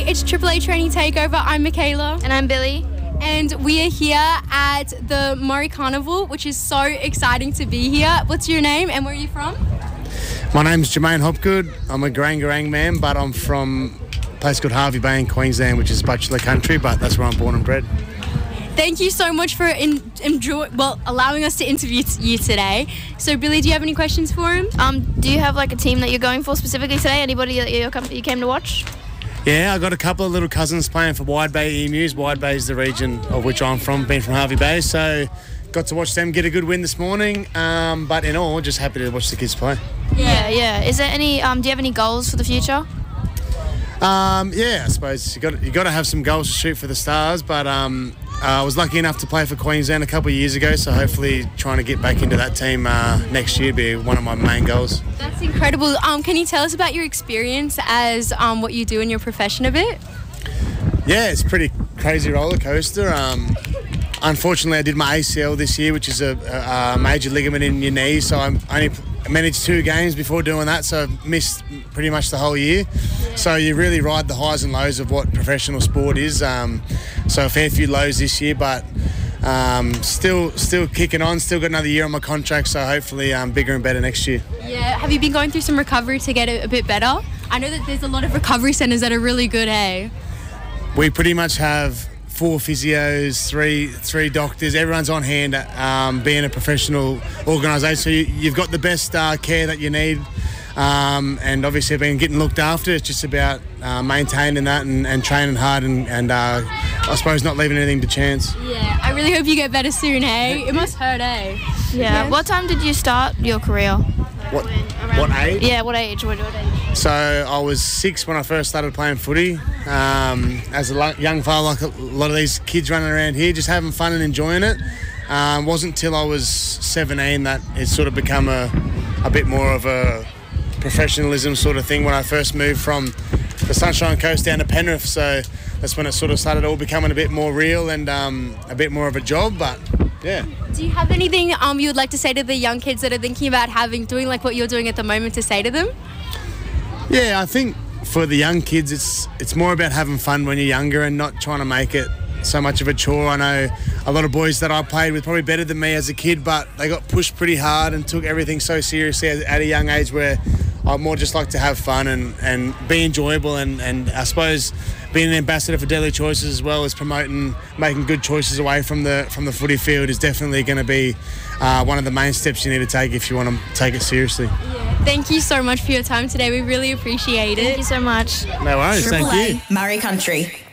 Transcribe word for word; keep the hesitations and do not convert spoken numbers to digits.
it's Triple A Training Takeover. I'm Michaela. And I'm Billy. And we are here at the Murray Carnival, which is so exciting to be here. What's your name and where are you from? My name's Jermaine Hopgood. I'm a Garang Garang man, but I'm from a place called Hervey Bay in Queensland, which is Bachelor country, but that's where I'm born and bred. Thank you so much for in, enjoy, well, allowing us to interview you today. So, Billy, do you have any questions for him? Um, do you have like a team that you're going for specifically today? Anybody that you you came to watch? Yeah, I got a couple of little cousins playing for Wide Bay Emus. Wide Bay is the region of which I'm from, being from Hervey Bay, so got to watch them get a good win this morning. Um, but in all, just happy to watch the kids play. Yeah, yeah. Is there any? Um, do you have any goals for the future? Um, yeah, I suppose you got you got to have some goals to shoot for the Stars, but um, uh, I was lucky enough to play for Queensland a couple of years ago, so hopefully trying to get back into that team uh, next year be one of my main goals. That's incredible. Um, can you tell us about your experience as um, what you do in your profession a bit? Yeah, it's a pretty crazy roller coaster. Um, unfortunately, I did my A C L this year, which is a, a, a major ligament in your knee, so I'm only managed two games before doing that, so I've missed pretty much the whole year. So you really ride the highs and lows of what professional sport is. Um, so a fair few lows this year, but um, still still kicking on, still got another year on my contract, so hopefully um, bigger and better next year. Yeah, have you been going through some recovery to get it a bit better? I know that there's a lot of recovery centres that are really good, hey? We pretty much have four physios, three three doctors, everyone's on hand, um, being a professional organisation. So you, you've got the best uh, care that you need, um, and obviously been getting looked after. It's just about uh, maintaining that and, and training hard and, and uh, I suppose not leaving anything to chance. Yeah, I really hope you get better soon, hey? It must hurt, eh? Yeah. What time did you start your career? What, what age? Yeah, what age? What, what age? So I was six when I first started playing footy. Um, as a lo- young fella, like a lot of these kids running around here, just having fun and enjoying it. Um, wasn't until I was seventeen that it sort of become a, a bit more of a professionalism sort of thing when I first moved from the Sunshine Coast down to Penrith. So that's when it sort of started all becoming a bit more real and um, a bit more of a job, but yeah. Do you have anything um, you would like to say to the young kids that are thinking about having doing like what you're doing at the moment to say to them? Yeah, I think for the young kids, it's it's more about having fun when you're younger and not trying to make it so much of a chore. I know a lot of boys that I played with probably better than me as a kid, but they got pushed pretty hard and took everything so seriously at a young age, where I more just like to have fun and, and be enjoyable, and, and I suppose being an ambassador for Daily Choices as well as promoting making good choices away from the from the footy field is definitely going to be uh, one of the main steps you need to take if you want to take it seriously. Yeah. Thank you so much for your time today. We really appreciate it. Thank you so much. No worries. Triple Thank you. A Murray Country.